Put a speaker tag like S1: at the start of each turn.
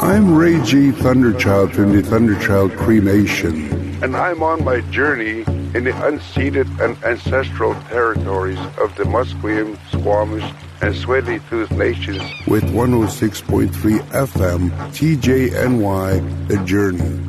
S1: I'm Ray G. Thunderchild from the Thunderchild Cremation.
S2: And I'm on my journey in the unceded and ancestral territories of the Musqueam, Squamish, and Tsleil-Waututh nations
S1: with 106.3 FM, TJNY, The Journey.